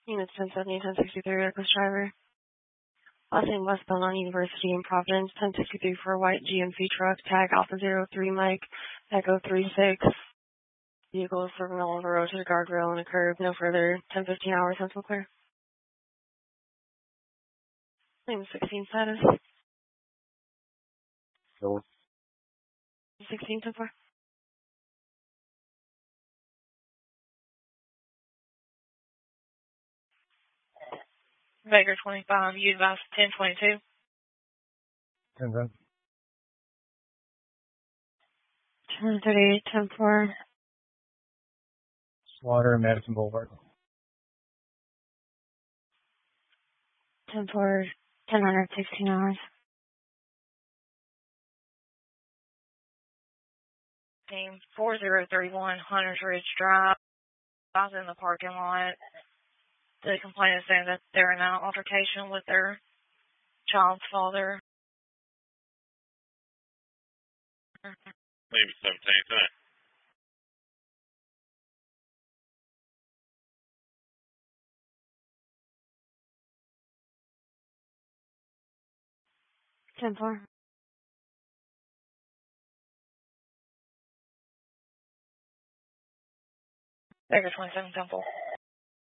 Units 1070, 1063, reckless driver. Last name westbound on University in Providence, 1063 for a white GMC truck, tag Alpha 03 Mike, Echo 36. Vehicle is swerving all over road to the guardrail and a curb. No further. 10:15 hours, central clear. Name 16 status. So 16 so far. Baker 25, you advise 1022. 10-10. 1038, 104. Slaughter and Madison Boulevard. 104, 1000, 16 hours. Team 4031, Hunters Ridge Drive. I was in the parking lot. The complainant is saying that they're in an altercation with their child's father. Maybe 17th, huh? Ten four. Baker 27, Temple.